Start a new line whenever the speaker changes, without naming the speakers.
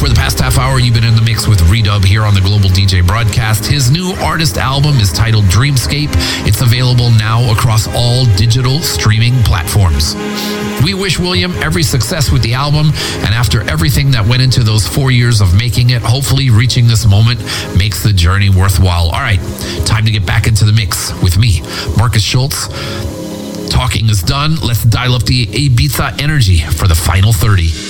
For the past half hour, you've been in the mix with Redub here on the Global DJ Broadcast. His new artist album is titled Dreamscape. It's available now across all digital streaming platforms. We wish William every success with the album, and after everything that went into those 4 years of making it, hopefully reaching this moment makes the journey worthwhile. All right, time to get back into the mix with me, Marcus Schultz. Talking is done. Let's dial up the Ibiza energy for the final 30.